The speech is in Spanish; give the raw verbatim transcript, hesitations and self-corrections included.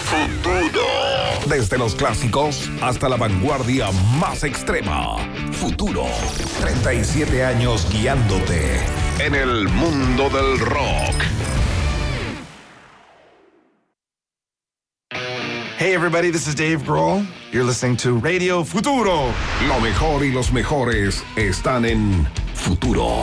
Futuro. Desde los clásicos hasta la vanguardia más extrema. Futuro. treinta y siete años guiándote en el mundo del rock. Hey everybody, this is Dave Grohl. You're listening to Radio Futuro. Lo mejor y los mejores están en Futuro.